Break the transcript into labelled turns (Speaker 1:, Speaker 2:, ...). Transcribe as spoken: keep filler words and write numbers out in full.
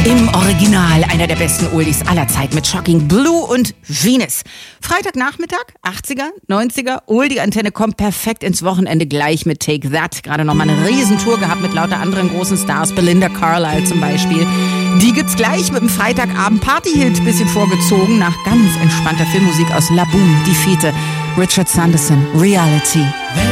Speaker 1: Im Original einer der besten Oldies aller Zeit mit Shocking Blue und Venus. Freitagnachmittag, achtziger, neunziger, Oldie-Antenne kommt perfekt ins Wochenende gleich mit Take That. Gerade nochmal eine Riesentour gehabt mit lauter anderen großen Stars, Belinda Carlisle zum Beispiel. Die gibt's gleich mit dem Freitagabend-Party-Hit, bisschen vorgezogen, nach ganz entspannter Filmmusik aus La Boom, die Fete. Richard Sanderson, Reality.